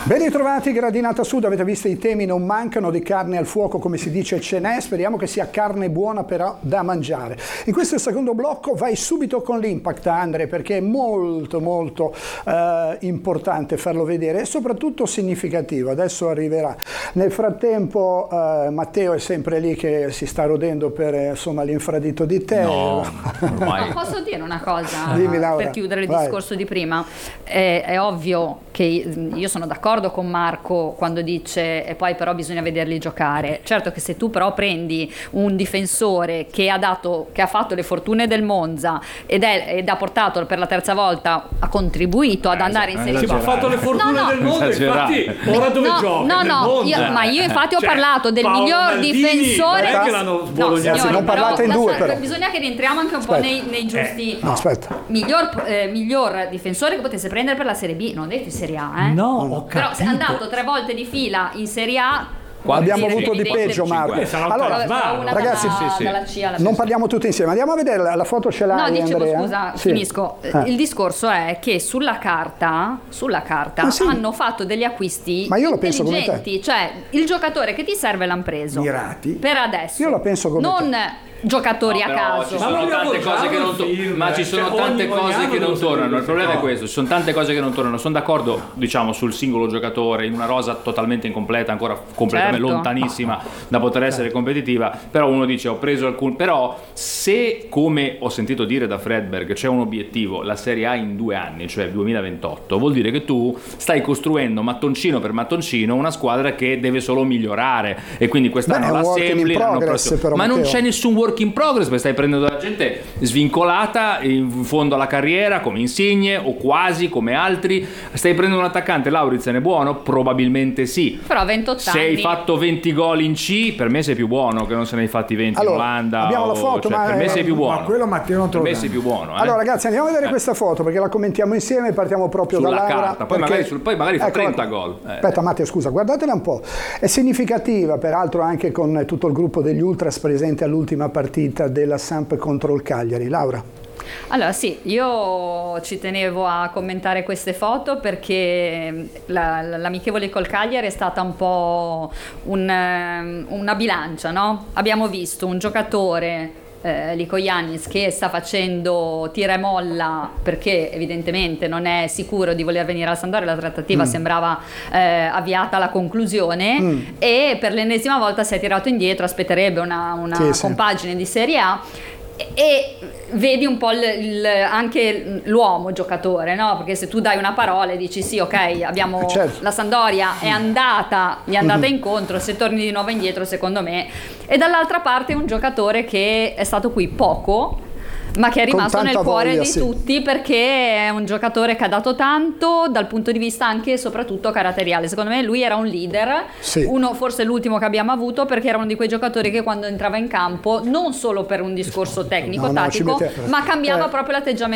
Ben ritrovati, Gradinata Sud, avete visto i temi non mancano, di carne al fuoco come si dice ce n'è, speriamo che sia carne buona però da mangiare. In questo secondo blocco vai subito con l'Impact, Andre, perché è molto importante farlo vedere e soprattutto significativo, adesso arriverà. Nel frattempo Matteo è sempre lì che si sta rodendo per l'infradito di tè. No, posso dire una cosa? Dimmi, Laura. Per chiudere il discorso di prima, è ovvio che io sono d'accordo con Marco quando dice e poi però bisogna vederli giocare. Certo che se tu però prendi un difensore che ha fatto le fortune del Monza ed ha portato per la terza volta, ha contribuito ad andare in Serie A, ma ha fatto le fortune del Monza, infatti ora dove gioca? Io infatti ho parlato del miglior difensore non parlate in due, però bisogna che rientriamo anche un po' nei giusti miglior difensore che potesse prendere per la Serie B, non detto in Serie A, no, ho capito. Però se è andato 3 volte di fila in Serie A, abbiamo avuto di peggio, Marco. Allora, ragazzi, non parliamo tutti insieme. Andiamo a vedere la foto, ce l'hai, Andrea? Scusa, finisco. Il discorso è che sulla carta hanno fatto degli acquisti intelligenti, cioè il giocatore che ti serve l'hanno preso. Mirati. Per adesso. Io la penso come giocatori a caso. Ci sono tante cose che non ma ci sono tante cose che non tornano. Il problema è questo, ci sono tante cose che non tornano. Sono d'accordo, diciamo, sul singolo giocatore in una rosa totalmente incompleta, ancora completamente lontanissima da poter essere competitiva, però uno dice ho preso alcuni, però se, come ho sentito dire da Fredberg, c'è un obiettivo, la Serie A in 2 anni, cioè il 2028, vuol dire che tu stai costruendo mattoncino per mattoncino una squadra che deve solo migliorare e quindi quest'anno l'assembly, ma non c'è nessun work in progress, perché stai prendendo la gente svincolata in fondo alla carriera come Insigne o quasi come altri. Stai prendendo un attaccante, Lauritsen è buono? Probabilmente sì, però a 28 se hai fatto 20 gol in C, per me sei più buono che non se ne hai fatti 20 in Olanda. Abbiamo la foto, per me sei più buono. Ma quello Matteo non te lo per me sei più buono. Allora ragazzi, andiamo a vedere questa foto perché la commentiamo insieme e partiamo proprio sulla da Laura, carta, poi magari fa 30 gol. Aspetta Matteo, scusa, guardatela un po'. È significativa, peraltro, anche con tutto il gruppo degli Ultras presente all'ultima partita della Samp contro il Cagliari. Laura. Allora sì, io ci tenevo a commentare queste foto perché l'amichevole col Cagliari è stata un po' una bilancia, no? Abbiamo visto un giocatore Lico Yannis che sta facendo tira e molla perché evidentemente non è sicuro di voler venire alla Sampdoria, la trattativa sembrava avviata alla conclusione e per l'ennesima volta si è tirato indietro, aspetterebbe una compagine di Serie A e vedi un po' anche l'uomo giocatore, no? Perché se tu dai una parola e dici sì, ok, abbiamo la Sampdoria gli è andata incontro, se torni di nuovo indietro secondo me, e dall'altra parte un giocatore che è stato qui poco ma che è rimasto nel cuore di tutti perché è un giocatore che ha dato tanto dal punto di vista anche e soprattutto caratteriale. Secondo me lui era un leader, uno forse l'ultimo che abbiamo avuto, perché era uno di quei giocatori che quando entrava in campo non solo per un discorso tecnico tattico ma cambiava proprio l'atteggiamento